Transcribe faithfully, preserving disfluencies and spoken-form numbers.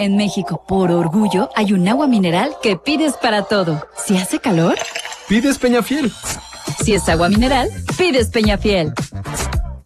En México, por orgullo, hay un agua mineral que pides para todo. Si hace calor, pides Peñafiel. Si es agua mineral, pides Peñafiel.